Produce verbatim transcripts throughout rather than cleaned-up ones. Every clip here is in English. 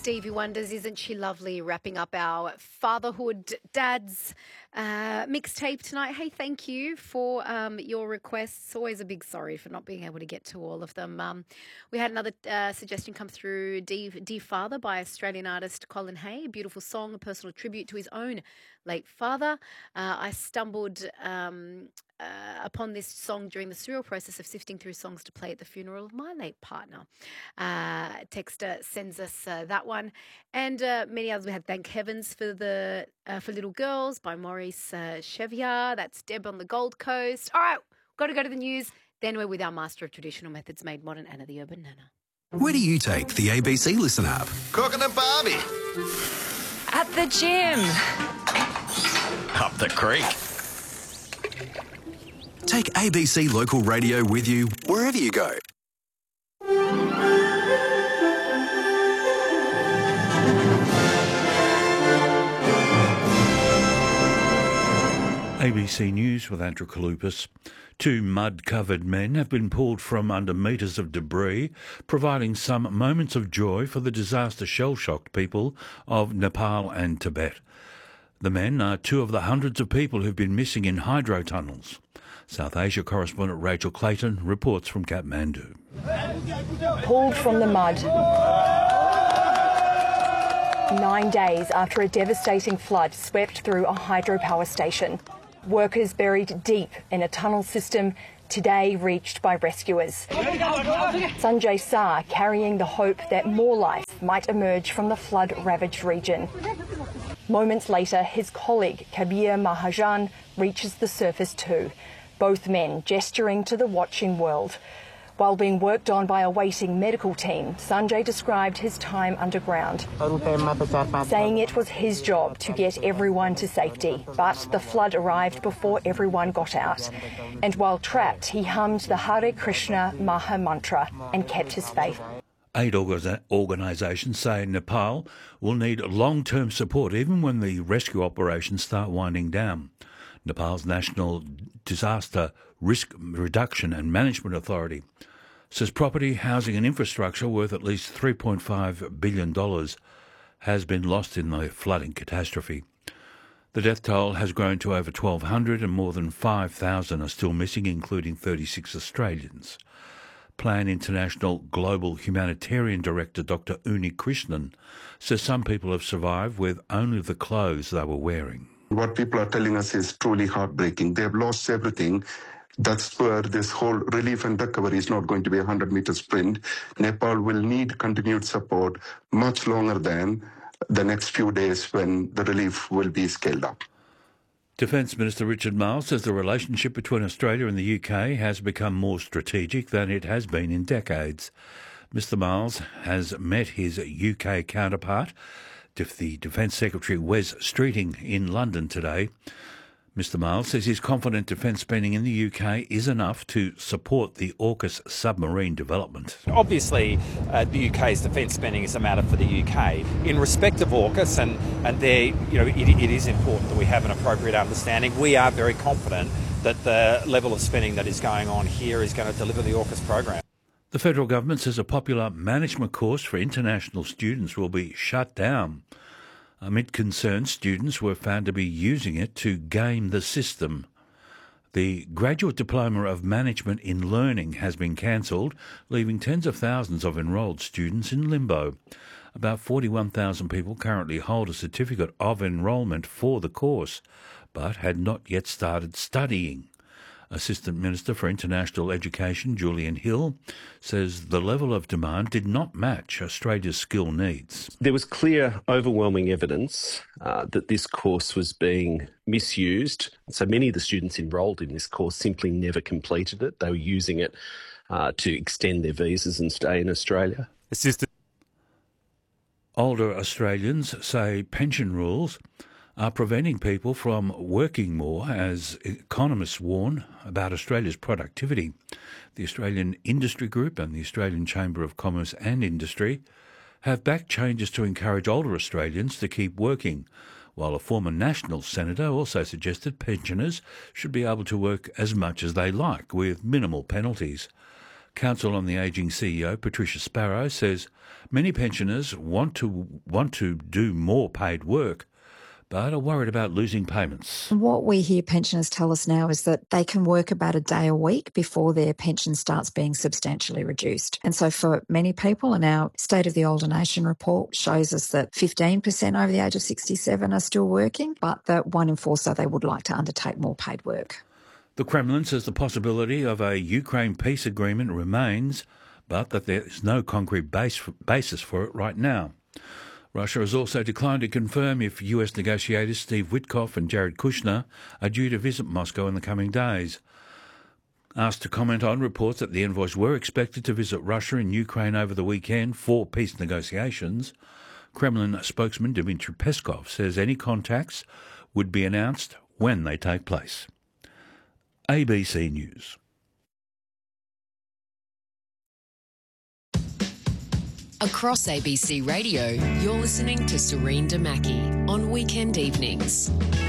Stevie Wonder's Isn't She Lovely, wrapping up our Fatherhood Dads uh, mixtape tonight. Hey, thank you for um, your requests. Always a big sorry for not being able to get to all of them. Um, we had another uh, suggestion come through, Dear, Dear Father by Australian artist Colin Hay. A beautiful song, a personal tribute to his own late father. Uh, I stumbled um, uh, upon this song during the surreal process of sifting through songs to play at the funeral of my late partner. Uh, Texter sends us uh, that one, and uh, many others. We had Thank Heavens for the uh, for Little Girls by Maurice uh, Chevier. That's Deb on the Gold Coast. All right, got to go to the news. Then we're with our master of traditional methods made modern, Anna the Urban Nana. Where do you take the A B C Listen app? Cooking and Barbie. At the gym. Up the creek. Take A B C Local Radio with you wherever you go. A B C News with Andrew Kalupas. Two mud-covered men have been pulled from under metres of debris, providing some moments of joy for the disaster shell-shocked people of Nepal and Tibet. The men are two of the hundreds of people who've been missing in hydro tunnels. South Asia correspondent Rachel Clayton reports from Kathmandu. Pulled from the mud. Nine days after a devastating flood swept through a hydropower station. Workers buried deep in a tunnel system, today reached by rescuers. Sanjay Saar carrying the hope that more life might emerge from the flood-ravaged region. Moments later, his colleague Kabir Mahajan reaches the surface too, both men gesturing to the watching world. While being worked on by a waiting medical team, Sanjay described his time underground, saying it was his job to get everyone to safety, but the flood arrived before everyone got out. And while trapped, he hummed the Hare Krishna Maha Mantra and kept his faith. Aid organisations say Nepal will need long-term support even when the rescue operations start winding down. Nepal's National Disaster Risk Reduction and Management Authority says property, housing and infrastructure worth at least three point five billion dollars has been lost in the flooding catastrophe. The death toll has grown to over twelve hundred and more than five thousand are still missing, including thirty-six Australians. Plan International Global Humanitarian Director Doctor Uni Krishnan says some people have survived with only the clothes they were wearing. What people are telling us is truly heartbreaking. They have lost everything. That's where this whole relief and recovery is not going to be a hundred-metre sprint. Nepal will need continued support much longer than the next few days when the relief will be scaled up. Defence Minister Richard Marles says the relationship between Australia and the U K has become more strategic than it has been in decades. Mister Marles has met his U K counterpart, the Defence Secretary Wes Streeting, in London today. Mister Marles says he's confident defence spending in the U K is enough to support the AUKUS submarine development. Obviously, uh, the U K's defence spending is a matter for the U K. In respect of AUKUS, and, and there, you know, it, it is important that we have an appropriate understanding. We are very confident that the level of spending that is going on here is going to deliver the AUKUS program. The federal government says a popular management course for international students will be shut down. Amid concerns, students were found to be using it to game the system. The Graduate Diploma of Management in Learning has been cancelled, leaving tens of thousands of enrolled students in limbo. About forty-one thousand people currently hold a certificate of enrolment for the course, but had not yet started studying. Assistant Minister for International Education, Julian Hill, says the level of demand did not match Australia's skill needs. There was clear, overwhelming evidence uh, that this course was being misused. So many of the students enrolled in this course simply never completed it. They were using it uh, to extend their visas and stay in Australia. Assistant. Older Australians say pension rules are preventing people from working more, as economists warn about Australia's productivity. The Australian Industry Group and the Australian Chamber of Commerce and Industry have backed changes to encourage older Australians to keep working, while a former National Senator also suggested pensioners should be able to work as much as they like, with minimal penalties. Council on the Ageing C E O Patricia Sparrow says many pensioners want to want to do more paid work, but are worried about losing payments. What we hear pensioners tell us now is that they can work about a day a week before their pension starts being substantially reduced. And so for many people, and our State of the Older Nation report shows us that fifteen percent over the age of sixty-seven are still working, but that one in four say they would like to undertake more paid work. The Kremlin says the possibility of a Ukraine peace agreement remains, but that there is no concrete base, basis for it right now. Russia has also declined to confirm if U S negotiators Steve Witkoff and Jared Kushner are due to visit Moscow in the coming days. Asked to comment on reports that the envoys were expected to visit Russia and Ukraine over the weekend for peace negotiations, Kremlin spokesman Dmitry Peskov says any contacts would be announced when they take place. A B C News. Across A B C Radio, you're listening to Serene Damaki on weekend evenings.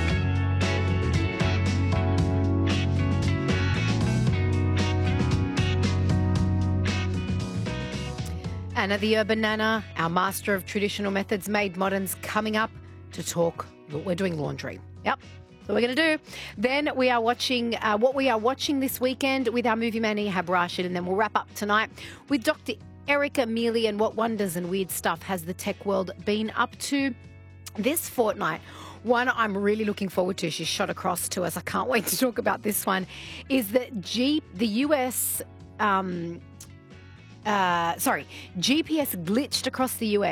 Anna the Urban Nana, our master of traditional methods made moderns, coming up to talk. We're doing laundry. Yep. So we're going to do. Then we are watching uh, what we are watching this weekend with our movie man Ehab Rashid, and then we'll wrap up tonight with Doctor Erica Mealy and what wonders and weird stuff has the tech world been up to this fortnight. One I'm really looking forward to, she's shot across to us, I can't wait to talk about this one, is that G, the U S, um, uh, sorry, G P S glitched across the U S.